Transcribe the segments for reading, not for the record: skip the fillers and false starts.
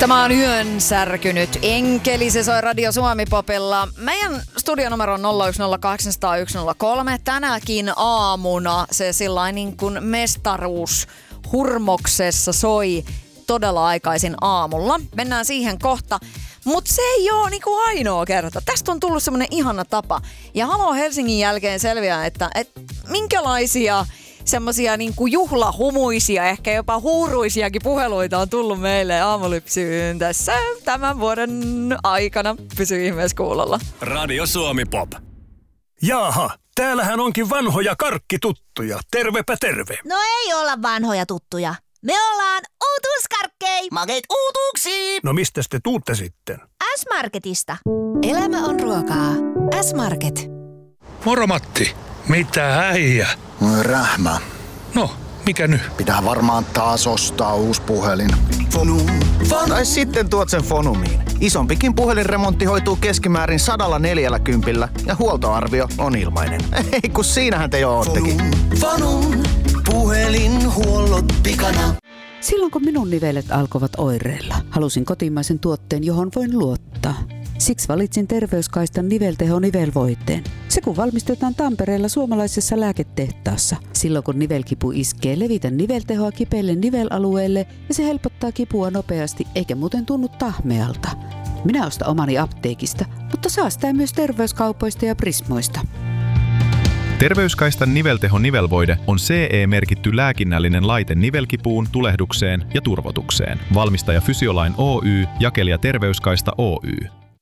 Tämä on yön särkynyt enkeli, se soi Radio Suomi-popilla. Meidän studionumero on 010800103. Tänäkin aamuna se sillain niin kuin mestaruus hurmoksessa soi todella aikaisin aamulla. Mennään siihen kohta. Mutta se ei ole niinku ainoa kerta. Tästä on tullut semmoinen ihana tapa. Ja Halo Helsingin jälkeen selviää, että minkälaisia semmoisia niinku juhlahumuisia, ehkä jopa huuruisiakin puheluita on tullut meille aamulypsyyn tässä tämän vuoden aikana. Pysy ihmeessä kuulolla. Radio Suomi Pop. Jaaha, täällähän onkin vanhoja karkkituttuja. Tervepä terve. No ei olla vanhoja tuttuja. Me ollaan uutuuskarkkei. Makeet uutuuksia. No mistä te tuutte sitten? S-Marketista. Elämä on ruokaa. S-Market. Moro Matti. Mitä äijä? Rähmä. No, mikä nyt? Pitää varmaan taas ostaa uusi puhelin. Fonum. Tai sitten tuot sen Fonumiin. Isompikin puhelinremontti hoituu keskimäärin 140 ja huoltoarvio on ilmainen. Ei kun siinähän te jo oottekin. Fonum. Puhelinhuollot pikana. Silloin kun minun nivelet alkoivat oireilla, halusin kotimaisen tuotteen, johon voin luottaa. Siksi valitsin Terveyskaistan nivelteho-nivelvoiteen. Se kun valmistetaan Tampereella suomalaisessa lääketehtaassa. Silloin kun nivelkipu iskee, levitä niveltehoa kipeille nivelalueelle ja se helpottaa kipua nopeasti eikä muuten tunnu tahmealta. Minä ostan omani apteekista, mutta saa sitä myös terveyskaupoista ja Prismoista. Terveyskaistan nivelteho-nivelvoide on CE-merkitty lääkinnällinen laite nivelkipuun, tulehdukseen ja turvotukseen. Valmistaja Fysiolain Oy, jakelija Terveyskaista Oy.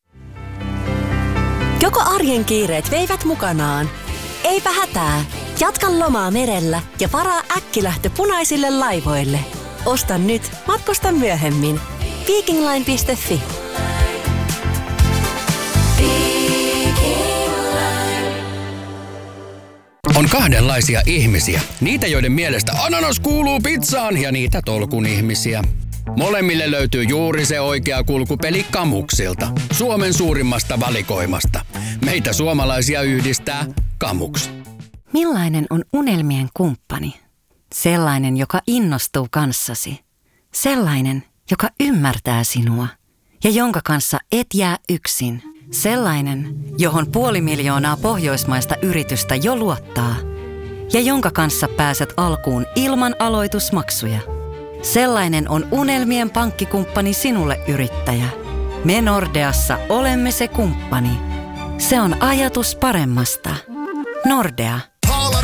Joko arjen kiireet veivät mukanaan? Eipä hätää. Jatka lomaa merellä ja varaa äkkilähtö punaisille laivoille. Osta nyt, matkusta myöhemmin. Vikingline.fi. On kahdenlaisia ihmisiä. Niitä, joiden mielestä ananas kuuluu pizzaan ja niitä tolkun ihmisiä. Molemmille löytyy juuri se oikea kulkupeli Kamuksilta. Suomen suurimmasta valikoimasta. Meitä suomalaisia yhdistää Kamuks. Millainen on unelmien kumppani? Sellainen, joka innostuu kanssasi. Sellainen, joka ymmärtää sinua. Ja jonka kanssa et jää yksin. Sellainen, johon 500 000 pohjoismaista yritystä jo luottaa. Ja jonka kanssa pääset alkuun ilman aloitusmaksuja. Sellainen on unelmien pankkikumppani sinulle, yrittäjä. Me Nordeassa olemme se kumppani. Se on ajatus paremmasta. Nordea.